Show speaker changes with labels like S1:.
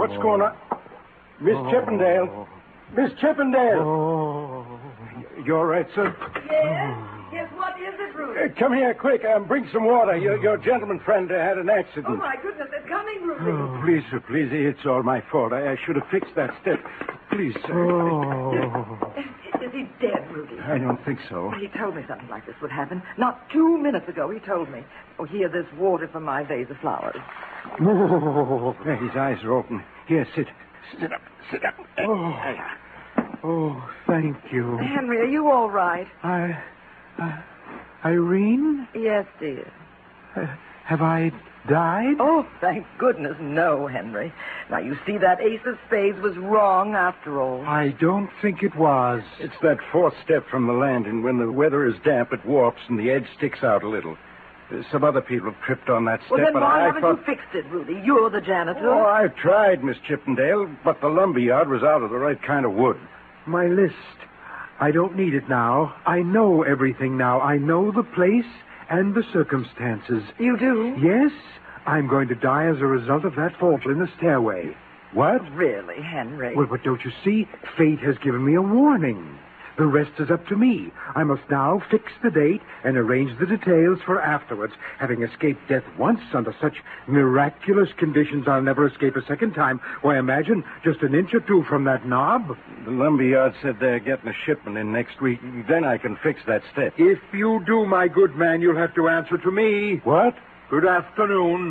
S1: What's going on? Miss Chippendale. Miss Chippendale.
S2: Oh.
S1: You all right, sir?
S3: Yes, what is it, Rudy?
S1: Come here, quick. Bring some water. Your gentleman friend had an accident.
S3: Oh, my goodness, it's coming, Rudy.
S1: Please, sir, please. It's all my fault. I should have fixed that step. Please, sir.
S2: Oh.
S3: Is he dead, Rudy?
S1: I don't think so.
S3: He told me something like this would happen. Not 2 minutes ago, he told me. Oh, here, there's water for my vase of flowers.
S1: His eyes are open. Here, sit. Sit up. Sit up.
S2: Oh, thank you.
S3: Henry, are you all right?
S2: Irene?
S3: Yes, dear.
S2: Have I died?
S3: Oh, thank goodness, no, Henry. Now, you see, that ace of spades was wrong after all.
S2: I don't think it was.
S1: It's that fourth step from the landing. When the weather is damp, it warps and the edge sticks out a little. Some other people have tripped on that step,
S3: Well, then
S1: but
S3: why
S1: I
S3: haven't
S1: thought...
S3: you fixed it, Rudy? You're the janitor.
S1: Oh, I've tried, Miss Chippendale, but the lumberyard was out of the right kind of wood.
S2: My list. I don't need it now. I know everything now. I know the place and the circumstances.
S3: You do?
S2: Yes, I'm going to die as a result of that fall in the stairway. What?
S3: Really, Henry?
S2: Well, but don't you see? Fate has given me a warning. The rest is up to me. I must now fix the date and arrange the details for afterwards. Having escaped death once under such miraculous conditions, I'll never escape a second time. Why, imagine just an inch or two from that knob.
S1: The lumberyard said they're getting a shipment in next week. Then I can fix that step.
S2: If you do, my good man, you'll have to answer to me.
S1: What?
S2: Good afternoon.